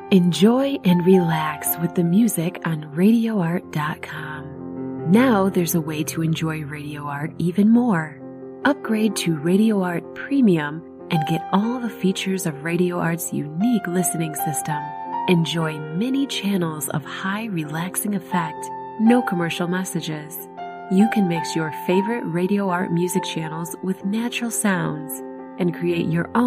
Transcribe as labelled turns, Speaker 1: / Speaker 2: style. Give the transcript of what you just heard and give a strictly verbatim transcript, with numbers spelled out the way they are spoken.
Speaker 1: Enjoy and relax with the music on radio art dot com. Now there's a way to enjoy Radio Art even more. Upgrade to Radio Art Premium and get all the features of Radio Art's unique listening system. Enjoy many channels of high relaxing effect, no commercial messages. You can mix your favorite Radio Art music channels with natural sounds and create your own